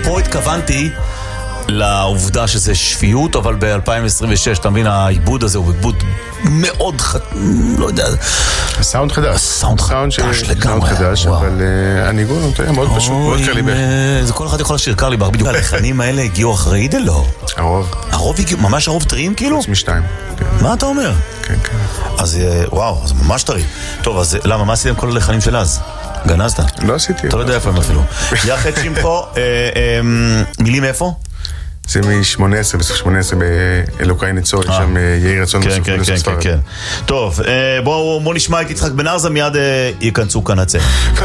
פה התכוונתי לעובדה שזה שפיות, אבל ב-2026, אתה מבין, העיבוד הזה הוא עיבוד מאוד לא יודע. סאונד חדש. סאונד חדש לגמרי. אבל הניגון הוא מאוד פשוט, מאוד קרליבר. זה כל אחד יכול לשיר קרליבר, בדיוק הלחנים האלה הגיעו אחרי אידל, לא? הרוב הגיעו, ממש הרוב טריים כאילו? חוץ משתיים. מה אתה אומר? כן, כן. אז וואו, אז ממש טרי. טוב, אז למה, מה עשיתם כל הלחנים של אז? גנזת? לא עשיתי. אתה לא יודע איפה הם אפילו. יחד שמפו, מילים איפה? זה מ-18, בסוף 18 באלוקאי נצור, יש שם יהי רצון בסוף ספרד. טוב, בואו נשמע את יצחק בן ארזה, מיד ייכנסו כאן הצל.